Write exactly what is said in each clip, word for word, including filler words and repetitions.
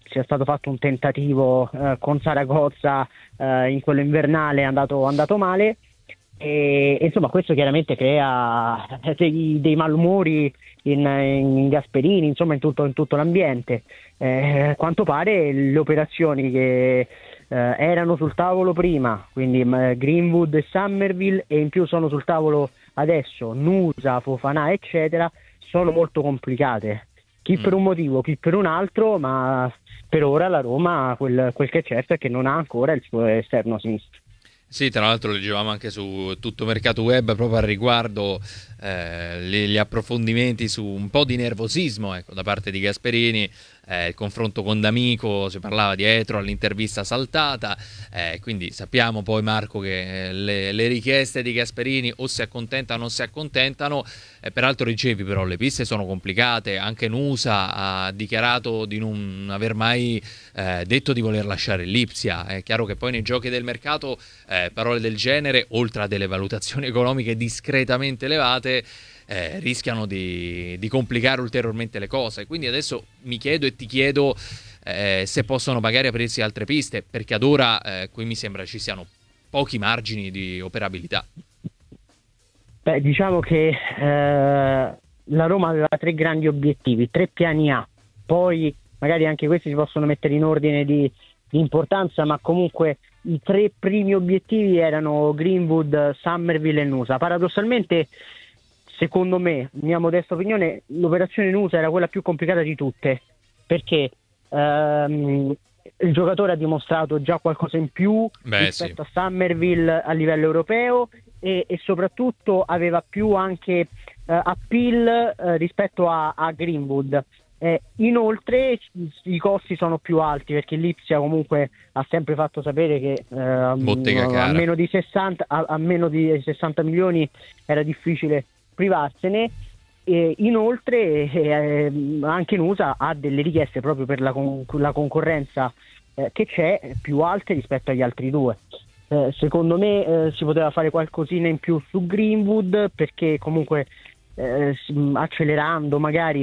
sia stato fatto un tentativo eh, con Saragozza eh, in quello invernale, è andato, andato male, e insomma questo chiaramente crea dei, dei malumori in, in Gasperini, insomma in tutto, in tutto l'ambiente. Eh, a quanto pare le operazioni che eh, erano sul tavolo prima, quindi eh, Greenwood e Summerville, e in più sono sul tavolo adesso Nusa, Fofana eccetera, sono molto complicate, chi Mm. per un motivo, chi per un altro, ma per ora la Roma quel, quel che è certo è che non ha ancora il suo esterno sinistro. Sì, tra l'altro leggevamo anche su Tutto Mercato Web proprio al riguardo eh, gli, gli approfondimenti su un po' di nervosismo, ecco, da parte di Gasperini, eh, il confronto con D'Amico, si parlava dietro all'intervista saltata, eh, quindi sappiamo poi, Marco, che eh, le, le richieste di Gasperini o si accontentano o non si accontentano. Eh, peraltro dicevi però le piste sono complicate, anche Nusa ha dichiarato di non aver mai eh, detto di voler lasciare l'Ipsia. È chiaro che poi nei giochi del mercato eh, parole del genere, oltre a delle valutazioni economiche discretamente elevate, eh, rischiano di, di complicare ulteriormente le cose. Quindi adesso mi chiedo e ti chiedo eh, se possono magari aprirsi altre piste, perché ad ora eh, qui mi sembra ci siano pochi margini di operabilità. Beh, diciamo che eh, la Roma aveva tre grandi obiettivi, tre piani A, poi magari anche questi si possono mettere in ordine di, di importanza, ma comunque i tre primi obiettivi erano Greenwood, Summerville e Nusa. Paradossalmente, secondo me, mia modesta opinione, l'operazione Nusa era quella più complicata di tutte, perché ehm, il giocatore ha dimostrato già qualcosa in più Beh, rispetto sì. a Summerville a livello europeo, e, e soprattutto aveva più anche eh, appeal eh, rispetto a, a Greenwood. Eh, inoltre i, i costi sono più alti, perché l'Ipsia comunque ha sempre fatto sapere che eh, a, Bottega a cara. meno di sessanta, a, a meno di sessanta milioni era difficile privarsene. E inoltre eh, anche Nusa ha delle richieste proprio per la, con- la concorrenza eh, che c'è, più alte rispetto agli altri due. Eh, secondo me eh, si poteva fare qualcosina in più su Greenwood, perché comunque eh, si- accelerando magari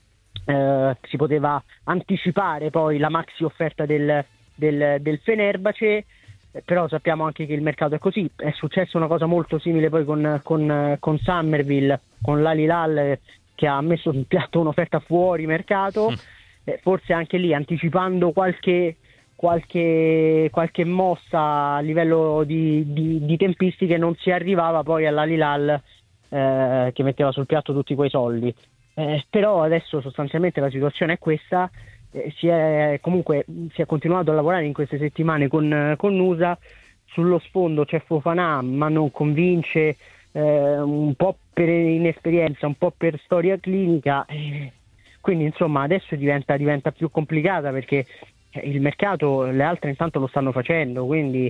eh, si poteva anticipare poi la maxi offerta del, del, del Fenerbahce. Eh, però sappiamo anche che il mercato è così. È successa una cosa molto simile poi con, con, con Summerville, con l'Al Hilal, eh, che ha messo sul piatto un'offerta fuori mercato. Eh, forse anche lì anticipando qualche qualche, qualche mossa a livello di, di, di tempistiche, non si arrivava poi all'Al Hilal eh, che metteva sul piatto tutti quei soldi. Eh, però adesso sostanzialmente la situazione è questa. Eh, si è comunque si è continuato a lavorare in queste settimane con, con Nusa. Sullo sfondo c'è Fofana, ma non convince, eh, un po' per inesperienza, un po' per storia clinica, eh, quindi insomma adesso diventa, diventa più complicata, perché il mercato, le altre intanto lo stanno facendo, quindi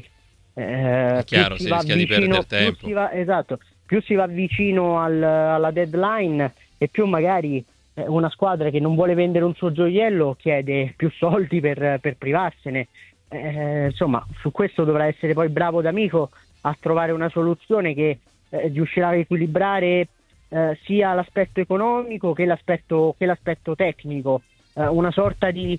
È eh, più chiaro, si si va rischia di vicino, perdere più tempo. si va, esatto, più si va vicino al- alla deadline, e più magari eh, una squadra che non vuole vendere un suo gioiello chiede più soldi per, per privarsene. Eh, insomma, su questo dovrà essere poi bravo D'Amico a trovare una soluzione che eh, riuscirà a equilibrare eh, sia l'aspetto economico che l'aspetto, che l'aspetto tecnico. Eh, una sorta di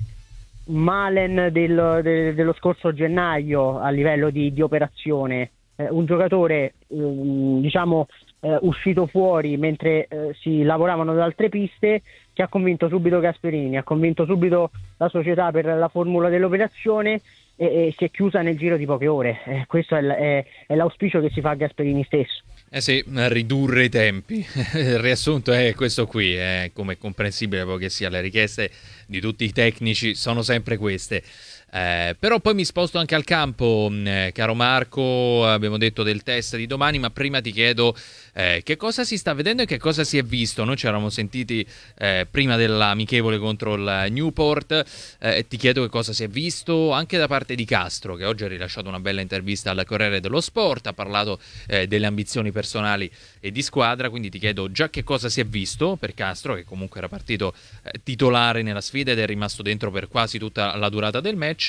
Malen del- de- dello scorso gennaio a livello di, di operazione. Eh, un giocatore ehm, diciamo eh, uscito fuori mentre eh, si lavoravano da altre piste, che ha convinto subito Gasperini, ha convinto subito la società per la formula dell'operazione, e, e si è chiusa nel giro di poche ore. Eh, questo è, l- è- è l'auspicio che si fa a Gasperini stesso. Eh sì, ridurre i tempi. Il riassunto è questo qui, è come è comprensibile poi che sia, le richieste di tutti i tecnici sono sempre queste. Eh, però poi mi sposto anche al campo, eh, caro Marco, abbiamo detto del test di domani, ma prima ti chiedo eh, che cosa si sta vedendo e che cosa si è visto. Noi ci eravamo sentiti eh, prima dell'amichevole contro il Newport, eh, e ti chiedo che cosa si è visto anche da parte di Castro, che oggi ha rilasciato una bella intervista al Corriere dello Sport, ha parlato eh, delle ambizioni personali e di squadra, quindi ti chiedo già che cosa si è visto per Castro, che comunque era partito eh, titolare nella sfida ed è rimasto dentro per quasi tutta la durata del match.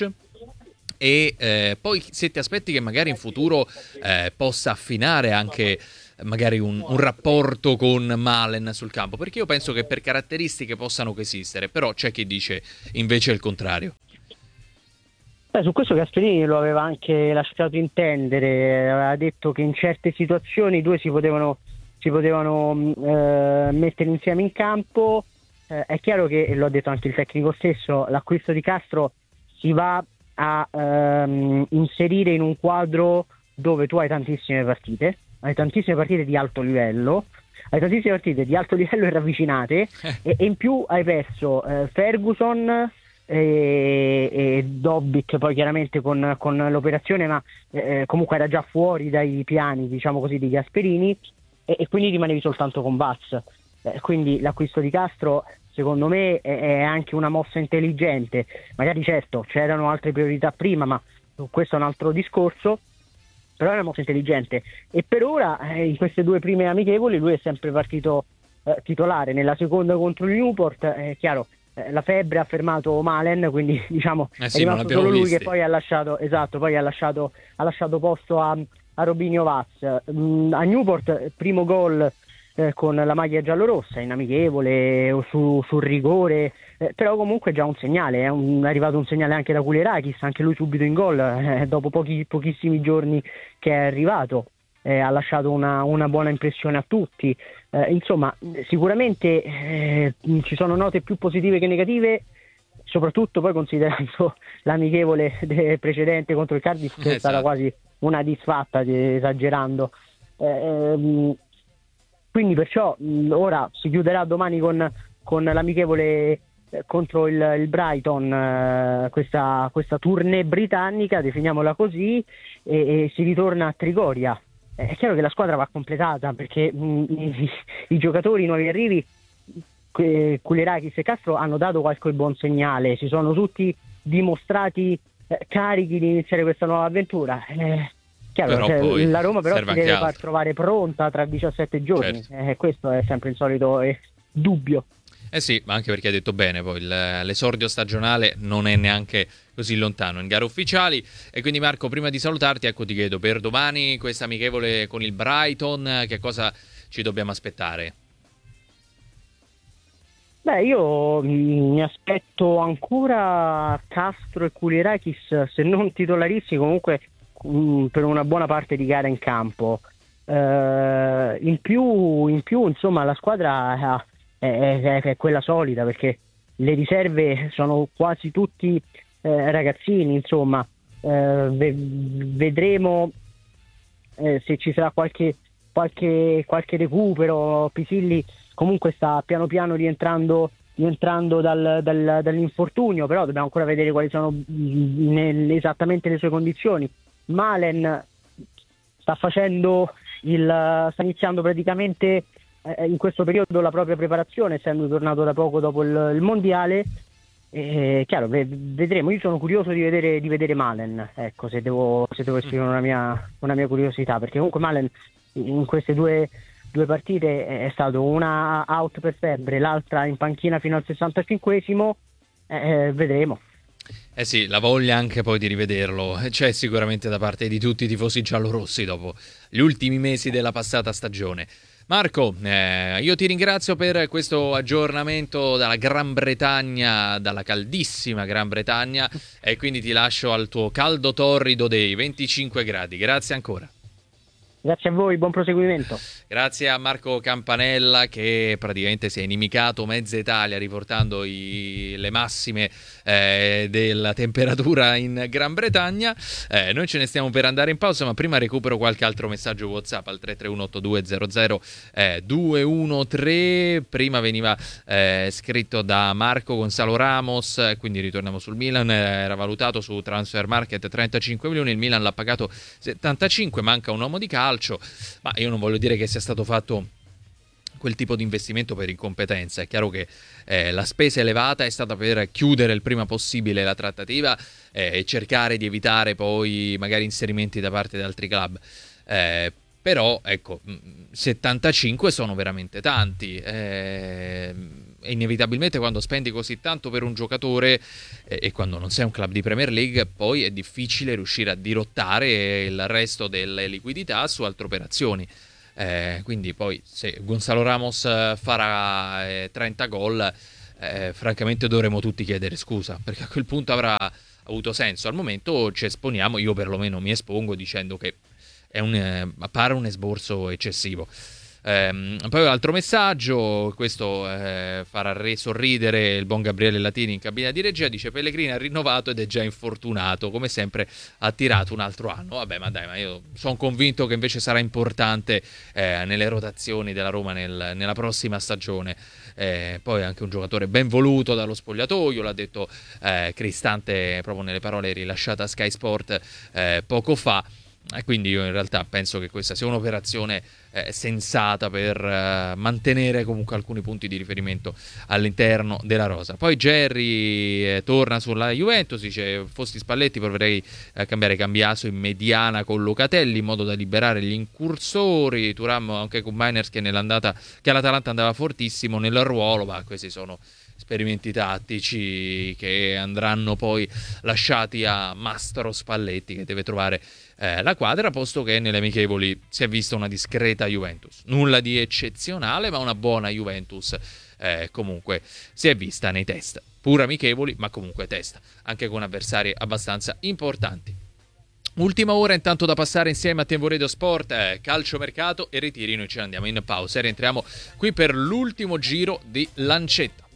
E eh, poi se ti aspetti che magari in futuro eh, possa affinare anche magari un, un rapporto con Malen sul campo, perché io penso che per caratteristiche possano coesistere, però c'è chi dice invece il contrario. Beh, su questo Gasperini lo aveva anche lasciato intendere, aveva detto che in certe situazioni i due si potevano, si potevano eh, mettere insieme in campo. Eh, è chiaro che, e lo ha detto anche il tecnico stesso, l'acquisto di Castro si va a ehm, inserire in un quadro dove tu hai tantissime partite, hai tantissime partite di alto livello, hai tantissime partite di alto livello e ravvicinate, e, e in più hai perso eh, Ferguson e, e Dobbik poi chiaramente con, con l'operazione, ma eh, comunque era già fuori dai piani, diciamo così, di Gasperini, e, e quindi rimanevi soltanto con Vaz. Eh, quindi l'acquisto di Castro secondo me è, è anche una mossa intelligente. Magari certo c'erano altre priorità prima, ma questo è un altro discorso, però è una mossa intelligente. E per ora eh, in queste due prime amichevoli lui è sempre partito eh, titolare. Nella seconda contro il Newport è chiaro, la febbre ha fermato Malen, quindi diciamo eh sì, è rimasto solo lui, visti. che poi ha lasciato, esatto, poi ha lasciato, ha lasciato posto a, a Robinho Vaz. Mm, a Newport primo gol eh, con la maglia giallorossa in amichevole o su, sul rigore, eh, però comunque già un segnale, è, un, è arrivato un segnale anche da Koulirakis, anche lui subito in gol eh, dopo pochi, pochissimi giorni che è arrivato. Eh, ha lasciato una, una buona impressione a tutti. Eh, insomma, sicuramente eh, ci sono note più positive che negative, soprattutto poi considerando l'amichevole precedente contro il Cardiff, che esatto. è stata quasi una disfatta, esagerando. Eh, ehm, quindi perciò mh, ora si chiuderà domani con, con l'amichevole eh, contro il, il Brighton, eh, questa, questa tournée britannica, definiamola così, e, e si ritorna a Trigoria. È chiaro che la squadra va completata, perché mh, i, i giocatori, i nuovi arrivi, Koulirakis e Castro, hanno dato qualche buon segnale, si sono tutti dimostrati eh, carichi di iniziare questa nuova avventura. Eh, chiaro, però cioè, la Roma però si deve altro. far trovare pronta tra diciassette giorni, certo. eh, questo è sempre il solito eh, dubbio. Eh sì, ma anche perché hai detto bene, poi l'esordio stagionale non è neanche così lontano in gare ufficiali. E quindi Marco, prima di salutarti, ecco, ti chiedo per domani questa amichevole con il Brighton, che cosa ci dobbiamo aspettare? Beh, io mi aspetto ancora Castro e Koulirakis, se non titolarissimi, comunque mh, per una buona parte di gara in campo. Uh, in più, in più, insomma, la squadra ha È, è, è quella solida, perché le riserve sono quasi tutti eh, ragazzini, insomma. eh, ve- vedremo eh, se ci sarà qualche, qualche, qualche recupero. Pisilli comunque sta piano piano rientrando, rientrando dal, dal, dall'infortunio, però dobbiamo ancora vedere quali sono ne, esattamente le sue condizioni. Malen sta facendo il sta iniziando praticamente in questo periodo la propria preparazione, essendo tornato da poco dopo il, il mondiale. Eh, chiaro, vedremo. Io sono curioso di vedere, di vedere Malen, ecco, se devo, se devo esprimere una mia, una mia curiosità, perché comunque Malen in queste due, due partite è stato una out per febbre, l'altra in panchina fino al sessantacinquesimo. Eh, vedremo. Eh sì, la voglia anche poi di rivederlo c'è sicuramente da parte di tutti i tifosi giallorossi dopo gli ultimi mesi della passata stagione. Marco, eh, io ti ringrazio per questo aggiornamento dalla Gran Bretagna, dalla caldissima Gran Bretagna, e quindi ti lascio al tuo caldo torrido dei venticinque gradi. Grazie ancora. Grazie a voi, buon proseguimento. Grazie a Marco Campanella, che praticamente si è inimicato mezza Italia riportando i, le massime eh, della temperatura in Gran Bretagna. Eh, noi ce ne stiamo per andare in pausa, ma prima recupero qualche altro messaggio WhatsApp al tre tre uno otto due zero zero due uno tre. Prima veniva eh, scritto da Marco Gonzalo Ramos, quindi ritorniamo sul Milan. Era valutato su Transfer Market trentacinque milioni, il Milan l'ha pagato settantacinque, manca un uomo di calcio. Ma io non voglio dire che sia stato fatto quel tipo di investimento per incompetenza. È chiaro che eh, la spesa elevata è stata per chiudere il prima possibile la trattativa eh, e cercare di evitare poi magari inserimenti da parte di altri club. Eh, però ecco, settantacinque sono veramente tanti. Eh, e inevitabilmente quando spendi così tanto per un giocatore eh, e quando non sei un club di Premier League, poi è difficile riuscire a dirottare il resto delle liquidità su altre operazioni. Eh, quindi poi se Gonzalo Ramos farà eh, trenta gol, eh, francamente dovremo tutti chiedere scusa, perché a quel punto avrà, avuto senso. Al momento ci esponiamo, io perlomeno mi espongo dicendo che è un, eh, appare un esborso eccessivo. Eh, poi un altro messaggio, questo eh, farà re sorridere il buon Gabriele Latini in cabina di regia, dice: Pellegrini ha rinnovato ed è già infortunato, come sempre ha tirato un altro anno. Vabbè, ma dai, ma io sono convinto che invece sarà importante eh, nelle rotazioni della Roma nel, nella prossima stagione. Eh, poi anche un giocatore ben voluto dallo spogliatoio, l'ha detto eh, Cristante proprio nelle parole rilasciate a Sky Sport eh, poco fa. E quindi io in realtà penso che questa sia un'operazione eh, sensata per eh, mantenere comunque alcuni punti di riferimento all'interno della rosa. Poi Jerry eh, torna sulla Juventus, dice: fossi Spalletti proverei a cambiare Cambiaso in mediana con Locatelli in modo da liberare gli incursori. Thuram anche con Miners che nell'andata che all'Atalanta andava fortissimo nel ruolo, ma questi sono esperimenti tattici che andranno poi lasciati a Mastro Spalletti, che deve trovare eh, la quadra, posto che nelle amichevoli si è vista una discreta Juventus, nulla di eccezionale, ma una buona Juventus eh, comunque si è vista nei test, pur amichevoli ma comunque test, anche con avversari abbastanza importanti. Ultima ora intanto da passare insieme a Tempo Radio Sport, eh, calciomercato e ritiri. Noi ce ne andiamo in pausa e rientriamo qui per l'ultimo giro di Lancetta.